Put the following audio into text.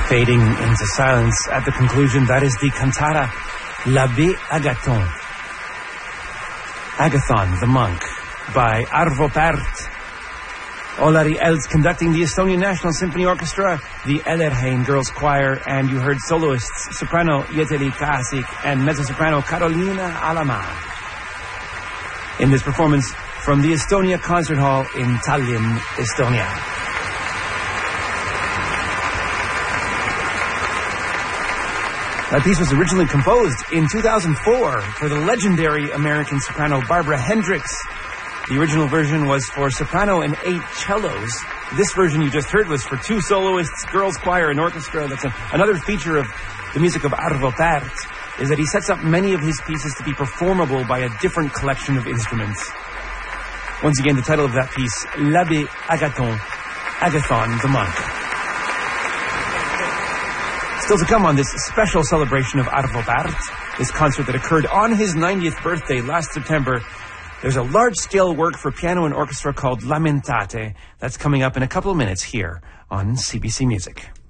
Fading into silence at the conclusion, that is the cantata L'Abbé Agathon. Agathon, the monk, by Arvo Pärt. Olari Els conducting the Estonian National Symphony Orchestra, the Ellerheim Girls Choir, and you heard soloists soprano Jeteli Kasik and mezzo-soprano Carolina Alama. In this performance from the Estonia Concert Hall in Tallinn, Estonia. That piece was originally composed in 2004 for the legendary American soprano Barbara Hendricks. The original version was for soprano and 8 cellos. This version you just heard was for 2 soloists, girls choir and orchestra. That's another feature of the music of Arvo Pärt, is that he sets up many of his pieces to be performable by a different collection of instruments. Once again, the title of that piece, L'Abbé Agathon, Agathon the monk. Still to come on this special celebration of Arvo Pärt, this concert that occurred on his 90th birthday last September, there's a large-scale work for piano and orchestra called Lamentate that's coming up in a couple of minutes here on CBC Music.